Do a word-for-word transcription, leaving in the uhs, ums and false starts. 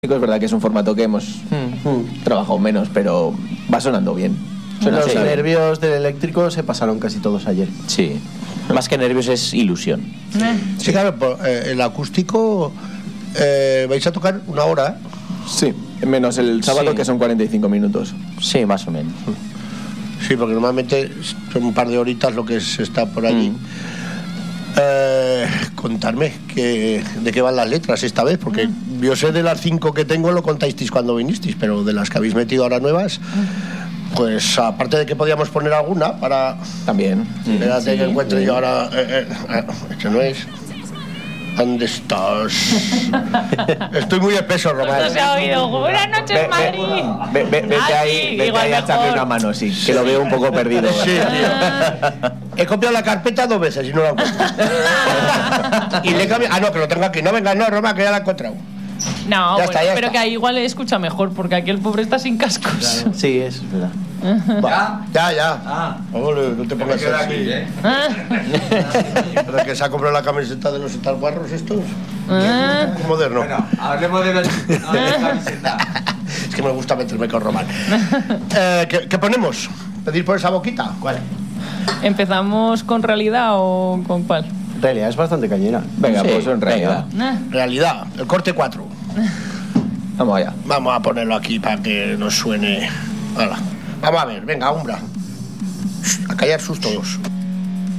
Es verdad que es un formato que hemos mm. trabajado menos, pero va sonando bien. Suena Los bien. Nervios del eléctrico se pasaron casi todos ayer. Sí, más que nervios es ilusión. Sí, sí claro, eh, el acústico eh, vais a tocar una hora. Sí, menos el sábado sí. que son cuarenta y cinco minutos. Sí, más o menos. Sí, porque normalmente son un par de horitas lo que se está por allí. Mm. Eh, contarme que, de qué van las letras esta vez, porque mm. yo sé de las cinco que tengo, lo contasteis cuando vinisteis, pero de las que habéis metido ahora nuevas, pues aparte de que podíamos poner alguna para... También. Espérate sí, que encuentre sí. yo ahora... Eh, eh, eh, este no es... ¿Dónde estás? Estoy muy espeso, Román. No se ha oído. Buenas noches, Madrid. Ve, ve, vete ah, ahí, sí, vete ahí a echarle una mano, sí, que lo veo un poco perdido. Sí, tío. He copiado la carpeta dos veces y no la encuentro. Y le he cambiado... Ah, no, que lo tengo aquí. No, venga, no, Román, que ya la he encontrado. No, ya bueno, está, ya pero está. que ahí igual le escucha mejor, porque aquí el pobre está sin cascos. Claro. Sí, es verdad. Va. Ya, ya. Ah. Vamos, no te pongas así. Aquí, ¿eh? Ah. ¿Pero que se ha comprado la camiseta de los estalguarros estos? Ah. Moderno. Bueno, hablemos de los... no, de la camiseta. Es que me gusta meterme con Román. eh, ¿qué, ¿Qué ponemos? ¿Pedir por esa boquita? ¿Cuál? ¿Empezamos con realidad o con cuál? Realidad es bastante cañera. Venga, sí, pues en realidad. Ah. Realidad, el corte cuatro. Vamos allá. Vamos a ponerlo aquí para que nos suene. Hola. Vamos a ver, venga, Umbra. A callar sus todos.